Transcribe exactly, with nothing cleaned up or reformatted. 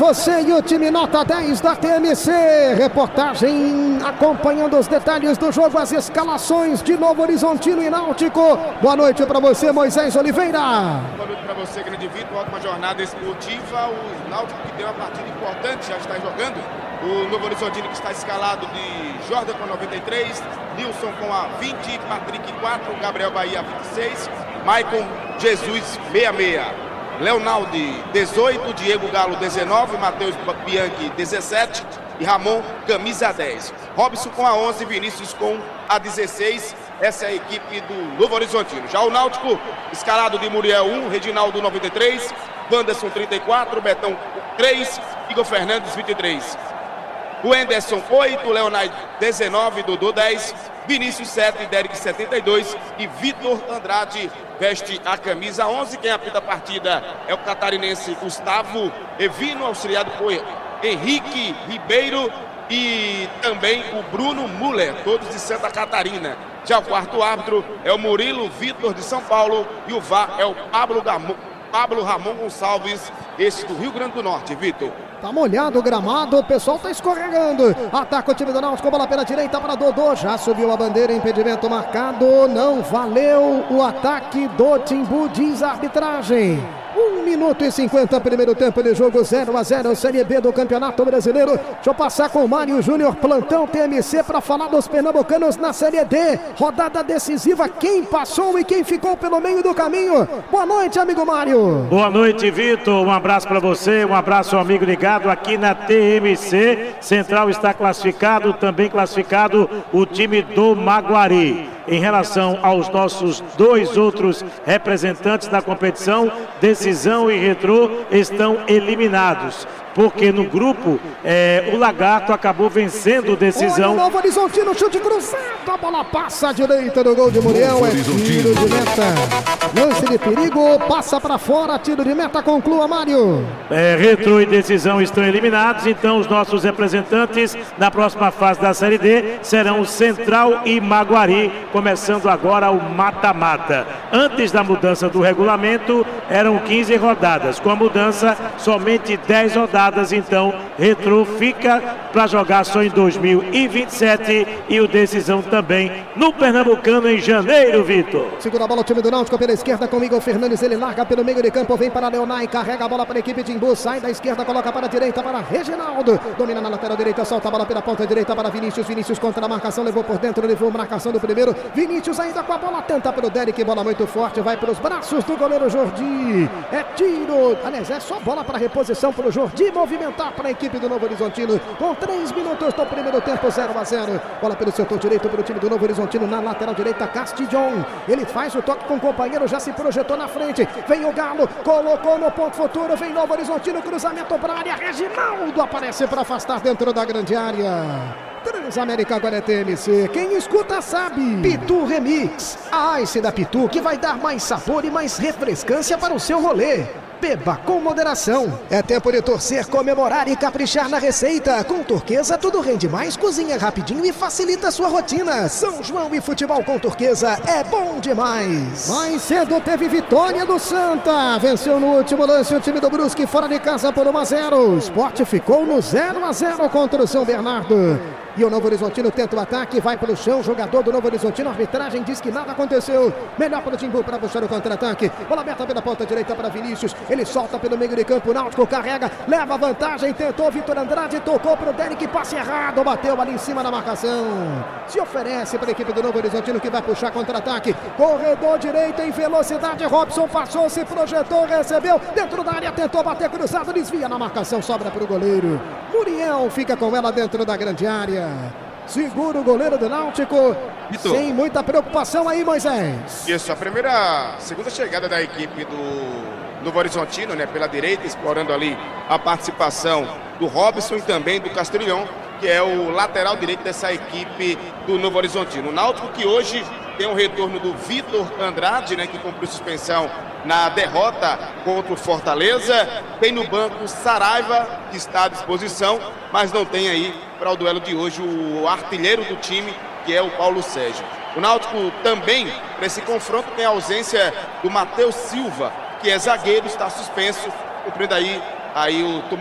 você e o time nota dez da T M C. Reportagem acompanhando os detalhes do jogo, as escalações de Novo Horizontino e Náutico. Boa noite para você, Moisés Oliveira. Boa noite para você, grande Vitor. Ótima jornada esportiva. O Náutico que tem uma partida importante, já está jogando. O Novo Horizontino que está escalado de Jordan com noventa e três, Nilson com a vinte, Patrick quatro, Gabriel Bahia vinte e seis, Maicon Jesus sessenta e seis, Leonaldi dezoito, Diego Galo dezenove, Matheus Bianchi dezessete e Ramon camisa dez. Robson com a onze, Vinícius com a dezesseis. Essa é a equipe do Novo Horizontino. Já o Náutico escalado de Muriel um, Reginaldo noventa e três, Wanderson trinta e quatro, Betão três, Igor Fernandes vinte e três. O Anderson oito, Leonardo dezenove, Dudu dez, Vinícius sete, Derek setenta e dois e Vitor Andrade veste a camisa onze. Quem apita a partida é o catarinense Gustavo Evino, auxiliado por Henrique Ribeiro e também o Bruno Muller, todos de Santa Catarina. Já o quarto árbitro é o Murilo Vitor de São Paulo e o V A R é o Pablo, Gamo, Pablo Ramon Gonçalves, esse do Rio Grande do Norte, Vitor. Tá molhado o gramado, o pessoal tá escorregando. Ataca o time do Náutico, bola pela direita para Dodô. Já subiu a bandeira, impedimento marcado. Não valeu o ataque do Timbu, diz a arbitragem. um minuto e cinquenta, primeiro tempo de jogo, zero a zero, Série B do Campeonato Brasileiro. Deixa eu passar com o Mário Júnior, plantão T M C, para falar dos pernambucanos na Série D. Rodada decisiva, quem passou e quem ficou pelo meio do caminho. Boa noite, amigo Mário. Boa noite, Vitor. Um abraço para você, um abraço ao amigo ligado aqui na T M C. Central está classificado, também classificado o time do Maguari. Em relação aos nossos dois outros representantes da competição, Decisão e Retrô estão eliminados, porque no grupo é, o Lagarto acabou vencendo Decisão. Olha o Novo Horizontino, chute cruzado, a bola passa à direita do gol de Muriel, é tiro de meta, lance de perigo, passa para fora, tiro de meta, conclua, Mário. É, Retrô e Decisão estão eliminados, então os nossos representantes na próxima fase da Série D serão Central e Maguari, começando agora o mata-mata. Antes da mudança do regulamento eram quinze rodadas, com a mudança somente dez rodadas, então Retrô fica para jogar só em dois mil e vinte e sete e o Decisão também no Pernambucano em janeiro, Vitor. Segura a bola o time do Náutico pela esquerda com Igor Fernandes, ele larga pelo meio de campo, vem para Leonai, carrega a bola para a equipe de Timbu, sai da esquerda, coloca para a direita para Reginaldo, domina na lateral direita, solta a bola pela ponta direita para Vinícius, Vinícius contra a marcação, levou por dentro, levou a marcação do primeiro, Vinícius ainda com a bola, tenta para o Derek, bola muito forte, vai para os braços do goleiro Jordi, é tiro, aliás é só bola para reposição para o Jordi movimentar para a equipe do Novo Horizontino, com três minutos do primeiro tempo, zero a zero, bola pelo setor direito para o time do Novo Horizontino, na lateral direita, Castillon, ele faz o toque com o companheiro, já se projetou na frente, vem o Galo, colocou no ponto futuro, vem Novo Horizontino, cruzamento para a área, Reginaldo aparece para afastar dentro da grande área. Transamérica agora é T M C, quem escuta sabe. Pitu Remix, a Ice da Pitu que vai dar mais sabor e mais refrescância para o seu rolê. Beba com moderação. É tempo de torcer, comemorar e caprichar na receita. Com Turquesa tudo rende mais, cozinha rapidinho e facilita a sua rotina. São João e futebol com Turquesa é bom demais. Mais cedo teve vitória do Santa. Venceu no último lance o time do Brusque fora de casa por um a zero. O Sport ficou no zero a zero contra o São Bernardo. E o Novo Horizontino tenta o ataque, vai pelo chão, jogador do Novo Horizontino, a arbitragem diz que nada aconteceu. Melhor para o Timbu para puxar o contra-ataque. Bola aberta pela ponta direita para Vinícius, ele solta pelo meio de campo, o Náutico carrega, leva vantagem, tentou Vitor Andrade, tocou para o Derek, passe errado, bateu ali em cima da marcação. Se oferece para a equipe do Novo Horizontino que vai puxar contra-ataque. Corredor direito em velocidade, Robson passou, se projetou, recebeu, dentro da área, tentou bater cruzado, desvia na marcação, sobra para o goleiro. Muriel fica com ela dentro da grande área. Segura o goleiro do Náutico. Vitor, sem muita preocupação aí, Moisés. Isso, a primeira, segunda chegada da equipe do Novo Horizontino, né, pela direita, explorando ali a participação do Robson e também do Castrilhon, que é o lateral direito dessa equipe do Novo Horizontino. O Náutico que hoje tem o retorno do Vitor Andrade, né, que cumpriu suspensão na derrota contra o Fortaleza. Tem no banco Saraiva, que está à disposição, mas não tem aí para o duelo de hoje o artilheiro do time, que é o Paulo Sérgio. O Náutico também, para esse confronto, tem a ausência do Matheus Silva, que é zagueiro, está suspenso, cumprindo aí, aí o